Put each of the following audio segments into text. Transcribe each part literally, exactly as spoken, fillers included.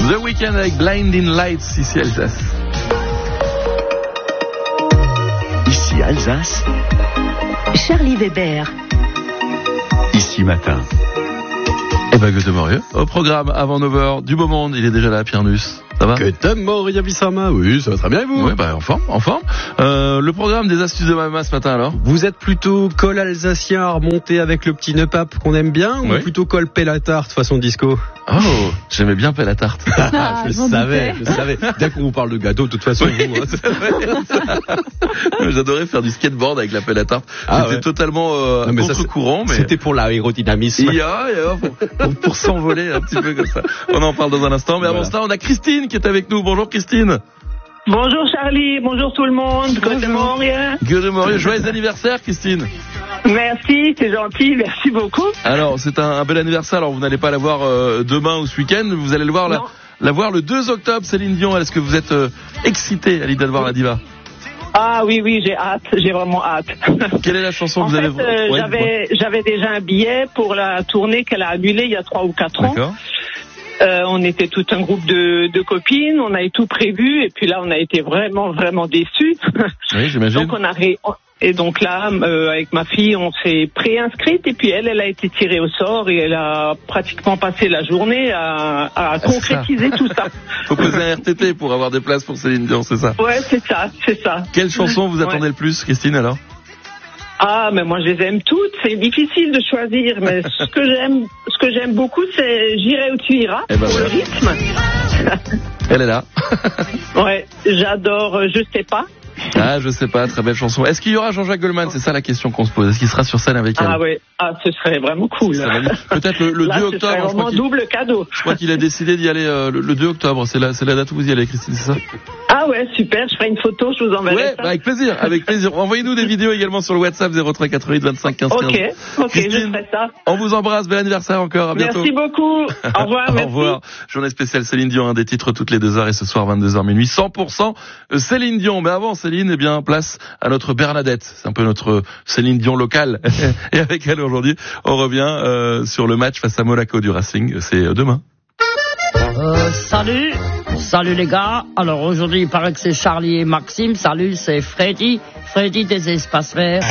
The Weeknd avec Blinding Lights, ici Alsace. Ici Alsace. Charlie Weber. Ici Matin. Et bah, Guten Morgen. Au programme, avant neuf heures, du beau monde, il est déjà là, Pierre Nuss. Ça va? Guten Morgen, Bissama. Oui, ça va très bien, et vous? Oui, bah, en forme, en forme. Euh, le programme des astuces de Mama ce matin, alors? Vous êtes plutôt col alsacien à remonter avec le petit nœud-pape qu'on aime bien, oui. Ou plutôt col pelle à tarte façon disco? Oh, j'aimais bien pelle à tarte. Ah, je savais, je savais. Dès qu'on vous parle de gâteau, de toute façon, oui, vous, hein. J'adorais faire du skateboard avec la pelle à tarte. Ah, C'était ouais. totalement euh, non, mais contre-courant. Mais... C'était pour l'aérodynamisme. Il y a, il y a pour, pour, pour s'envoler un petit peu comme ça. On en parle dans un instant. Mais voilà. Avant cela, on a Christine qui est avec nous. Bonjour Christine. Bonjour Charlie, bonjour tout le monde. Guten Morgen. Guten Morgen. Joyeux anniversaire Christine. Merci, c'est gentil, merci beaucoup. Alors, c'est un, un bel anniversaire. Alors, vous n'allez pas la voir euh, demain ou ce week-end. Vous allez le voir, la, la voir le deux octobre, Céline Dion. Est-ce que vous êtes euh, excitée à l'idée de voir la diva? Ah oui, oui, j'ai hâte, j'ai vraiment hâte. Quelle est la chanson que en vous fait, avez... euh, ouais, j'avais, j'avais déjà un billet pour la tournée qu'elle a annulée il y a trois ou quatre ans. D'accord. Euh, on était tout un groupe de, de copines, on avait tout prévu, et puis là, on a été vraiment, vraiment déçus. Oui, j'imagine. Donc, on a ré... Et donc là, euh, avec ma fille, on s'est préinscrite, et puis elle, elle a été tirée au sort, et elle a pratiquement passé la journée à, à concrétiser ça. Tout ça. Faut poser un R T T pour avoir des places pour Céline Dion, c'est ça? Ouais, c'est ça, c'est ça. Quelle chanson vous attendez ouais. le plus, Christine, alors? Ah, mais moi je les aime toutes. C'est difficile de choisir, mais ce que j'aime, ce que j'aime beaucoup, c'est J'irai où tu iras eh ben pour voilà. le rythme. Elle est là. Ouais, j'adore. Euh, je sais pas. Ah, je sais pas, très belle chanson. Est-ce qu'il y aura Jean-Jacques Goldman? C'est ça la question qu'on se pose. Est-ce qu'il sera sur scène avec elle? Ah ouais, ah ce serait vraiment cool. Peut-être le, le là, deux ce octobre. Serait vraiment double cadeau. Je crois qu'il a décidé d'y aller euh, le, le deux octobre. C'est la, c'est la date où vous y allez, Christine, c'est ça? Ah ouais, super. Je ferai une photo, je vous enverrai ouais, ça. Bah avec plaisir, avec plaisir. Envoyez-nous des vidéos également sur le WhatsApp zéro trois quatre-vingt-huit vingt-cinq quinze quinze. Ok, ok, Christine, je ferai ça. On vous embrasse, bel anniversaire encore. À bientôt. Merci beaucoup. Au revoir. Au merci. revoir. Journée spéciale Céline Dion, un des titres toutes les deux heures et ce soir vingt-deux heures minuit. cent pour cent Céline Dion. Mais avant Céline, eh bien place à notre Bernadette. C'est un peu notre Céline Dion locale. Et avec elle aujourd'hui, on revient euh, sur le match face à Monaco du Racing. C'est demain. Euh, salut, salut les gars. Alors aujourd'hui, il paraît que c'est Charlie et Maxime. Salut, c'est Freddy, Freddy des espaces verts.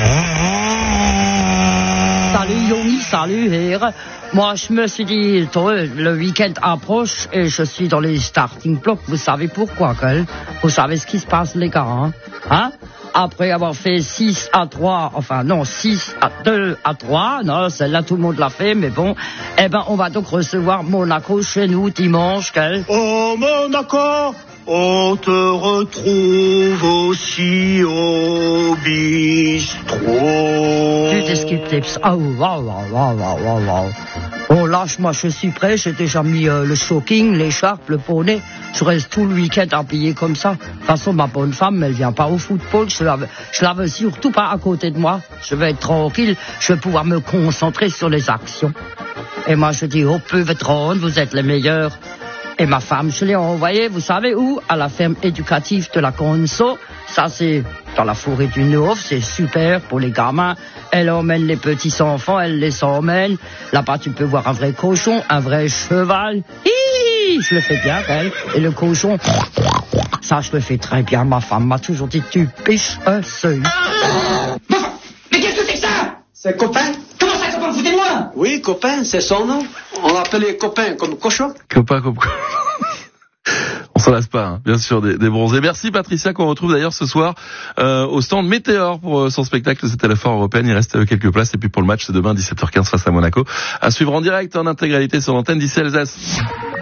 Salut Yomi, salut Hère. Moi, je me suis dit, le week-end approche et je suis dans les starting blocks. Vous savez pourquoi, quel? Vous savez ce qui se passe, les gars, hein? Hein? Après avoir fait six à trois, enfin non, six à deux à trois, non, celle-là tout le monde l'a fait, mais bon, eh ben on va donc recevoir Monaco chez nous dimanche, quel? Oh Monaco, on te retrouve aussi au bistrot. Tu t'esquipes tips. Oh, wow, wow, wow, wow, wow, wow. Oh, lâche, moi je suis prêt, j'ai déjà mis euh, le stocking, l'écharpe, le poney. Je reste tout le week-end habillé comme ça. De toute façon, ma bonne femme, elle vient pas au football. Je la, je la veux surtout pas à côté de moi. Je vais être tranquille. Je vais pouvoir me concentrer sur les actions. Et moi, je dis, oh, Peuvetron, vous êtes les meilleurs. Et ma femme, je l'ai envoyée, vous savez où? À la ferme éducative de la Conso. Ça, c'est dans la forêt du Nord. C'est super pour les gamins. Elle emmène les petits enfants, elle les emmène. Là-bas, tu peux voir un vrai cochon, un vrai cheval. Hi, je le fais bien, elle. Et le cochon, ça, je le fais très bien. Ma femme m'a toujours dit, tu piches un seuil. Ah, mais qu'est-ce que c'est que ça? C'est copain. Comment ça, copain? Vous foutez de moi? Oui, copain, c'est son nom. On l'appelle les copains comme cochon. Copain comme cochon. On s'en lasse pas, hein, bien sûr, des, des bronzés. Merci Patricia, qu'on retrouve d'ailleurs ce soir euh, au stand Météor pour euh, son spectacle. C'était la foire européenne, il reste euh, quelques places. Et puis pour le match, c'est demain dix-sept heures quinze face à Monaco. À suivre en direct, en intégralité sur l'antenne d'ici Alsace.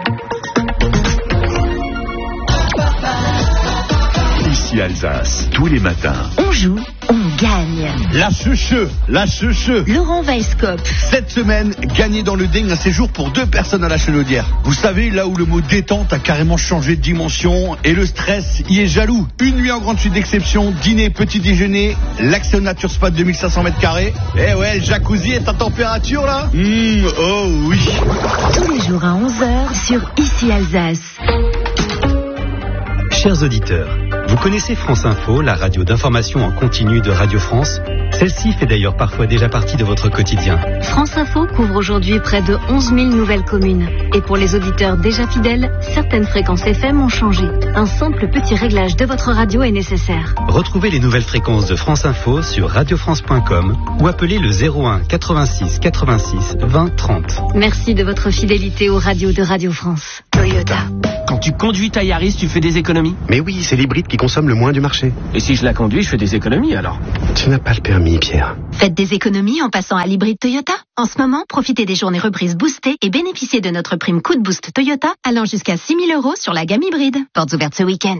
Ici Alsace, tous les matins. On joue, on gagne. La chouche, la chouche. Laurent Weisskopf. Cette semaine, gagner dans le Ding un séjour pour deux personnes à la Chenaudière. Vous savez, là où le mot détente a carrément changé de dimension et le stress y est jaloux. Une nuit en grande suite d'exception, dîner, petit déjeuner, l'accès au Nature Spa de deux mille cinq cents mètres carrés. Eh ouais, le jacuzzi est à température là. Mmh, oh oui. Tous les jours à onze heures sur Ici Alsace. Chers auditeurs, Vous connaissez France Info, la radio d'information en continu de Radio France? Celle-ci fait d'ailleurs parfois déjà partie de votre quotidien. France Info couvre aujourd'hui près de onze mille nouvelles communes. Et pour les auditeurs déjà fidèles, certaines fréquences F M ont changé. Un simple petit réglage de votre radio est nécessaire. Retrouvez les nouvelles fréquences de France Info sur radio france point com ou appelez le zéro un quatre-vingt-six quatre-vingt-six vingt trente. Merci de votre fidélité aux radios de Radio France. Toyota. Quand tu conduis ta Yaris, tu fais des économies? Mais oui, c'est l'hybride qui consomme le moins du marché. Et si je la conduis, je fais des économies alors? Tu n'as pas le permis, Pierre. Faites des économies en passant à l'hybride Toyota. En ce moment, profitez des journées reprises boostées et bénéficiez de notre prime coup de boost Toyota allant jusqu'à six mille euros sur la gamme hybride. Portes ouvertes ce week-end.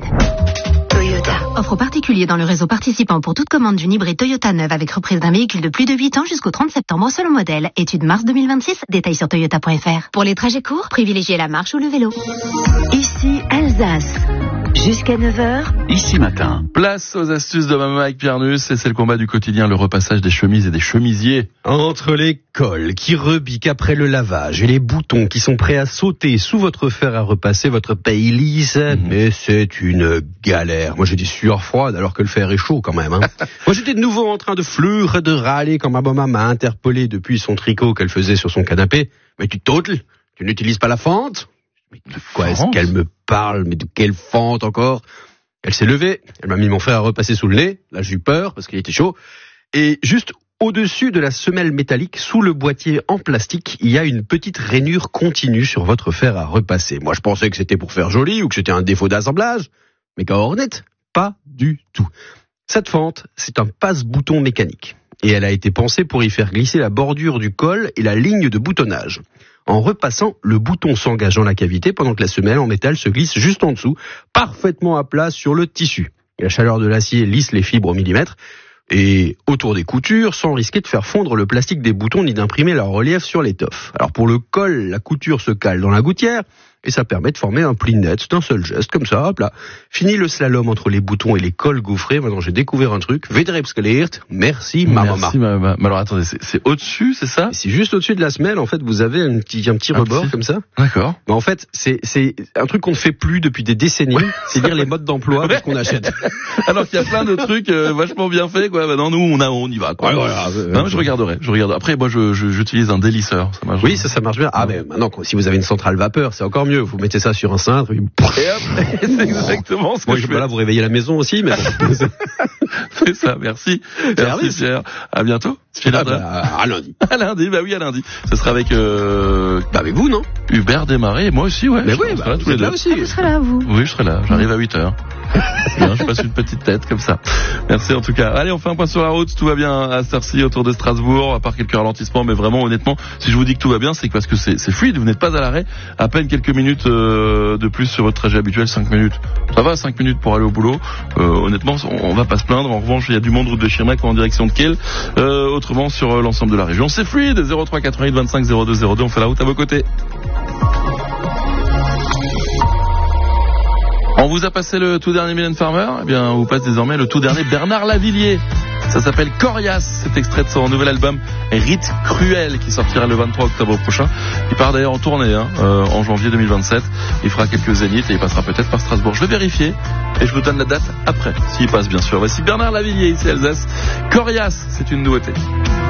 Toyota. Offre aux particuliers dans le réseau participant pour toute commande d'une hybride Toyota neuve avec reprise d'un véhicule de plus de huit ans jusqu'au trente septembre selon modèle. Étude mars deux mille vingt-six. Détails sur toyota point f r. Pour les trajets courts, privilégiez la marche ou le vélo. Ici Alsace. Jusqu'à neuf heures. Ici matin. Place aux astuces de maman avec Pierre Nuss, et c'est le combat du quotidien, le repassage des chemises et des chemisiers. Entre les cols qui rebiquent après le lavage et les boutons qui sont prêts à sauter sous votre fer à repasser, votre paye lisse, mmh. mais c'est une galère. Moi j'ai des sueurs froides alors que le fer est chaud quand même. Hein. Moi j'étais de nouveau en train de fleurer, de râler quand ma maman m'a interpellé depuis son tricot qu'elle faisait sur son canapé. Mais tu t'ôtes, tu n'utilises pas la fente? Mais de quoi est-ce qu'elle me parle? Mais de quelle fente encore? Elle s'est levée, elle m'a mis mon fer à repasser sous le nez. Là j'ai eu peur parce qu'il était chaud. Et juste au-dessus de la semelle métallique, sous le boîtier en plastique, il y a une petite rainure continue sur votre fer à repasser. Moi je pensais que c'était pour faire joli ou que c'était un défaut d'assemblage. Mais qu'en honnête, pas du tout. Cette fente, c'est un passe-bouton mécanique. Et elle a été pensée pour y faire glisser la bordure du col et la ligne de boutonnage. En repassant, le bouton s'engage dans la cavité pendant que la semelle en métal se glisse juste en dessous, parfaitement à plat sur le tissu. La chaleur de l'acier lisse les fibres au millimètre et autour des coutures sans risquer de faire fondre le plastique des boutons ni d'imprimer leur relief sur l'étoffe. Alors pour le col, la couture se cale dans la gouttière et ça permet de former un pli net d'un seul geste, comme ça, hop là. Fini le slalom entre les boutons et les cols gaufrés. Maintenant, j'ai découvert un truc. Vedrepsgeleerd. Merci, ma maman. Merci, ma maman. Mais alors, attendez, c'est, c'est au-dessus, c'est ça? C'est juste au-dessus de la semelle. En fait, vous avez un petit, un petit un rebord, petit... comme ça. D'accord. Mais en fait, c'est, c'est un truc qu'on ne fait plus depuis des décennies. Ouais. C'est dire les modes d'emploi de ce qu'on achète. Alors qu'il y a plein de trucs euh, vachement bien faits, quoi. Maintenant, nous, on a, on y va, quoi. Ouais, voilà. Non, je regarderai, je regarderai. Après, moi, je, je, j'utilise un délisseur. Ça marche. Oui, ça, ça marche bien. Ah, mais maintenant, si vous avez une centrale vapeur, c'est encore mieux. Vous mettez ça sur un cintre, et hop, c'est exactement ce que moi, je je fais. Moi, là, vous réveillez la maison aussi, mais bon. C'est ça, merci. Merci, Pierre. À bientôt. Ah, bah, à lundi. À lundi, bah oui, à lundi. Ce sera avec, euh, bah, avec vous, non? Hubert Desmarais et moi aussi, ouais. Mais oui, bah, là, vous êtes là aussi. Ah, vous serez là, vous? Oui, je serai là. J'arrive à huit heures. Bien, je passe une petite tête comme ça. Merci en tout cas. Allez, on fait un point sur la route. Tout va bien à cette heure-ci autour de Strasbourg, à part quelques ralentissements, mais vraiment honnêtement, si je vous dis que tout va bien, c'est parce que c'est, c'est fluide. Vous n'êtes pas à l'arrêt. À peine quelques minutes euh, de plus sur votre trajet habituel, cinq minutes. Ça va, cinq minutes pour aller au boulot. Euh, honnêtement, on, on va pas se plaindre. En revanche, il y a du monde route de Schirmeck en direction de Kiel. Euh, autrement, sur euh, l'ensemble de la région, c'est fluide. zéro trois quatre-vingt-huit vingt-cinq zéro deux zéro deux. On fait la route à vos côtés. On vous a passé le tout dernier Mylène Farmer, eh bien, on vous passe désormais le tout dernier Bernard Lavilliers. Ça s'appelle Coriace, c'est extrait de son nouvel album Rite Cruel qui sortira le vingt-trois octobre prochain. Il part d'ailleurs en tournée hein, euh, en janvier deux mille vingt-sept. Il fera quelques zéniths et il passera peut-être par Strasbourg. Je vais vérifier et je vous donne la date après, s'il passe bien sûr. Voici Bernard Lavilliers ici à Alsace. Coriace, c'est une nouveauté.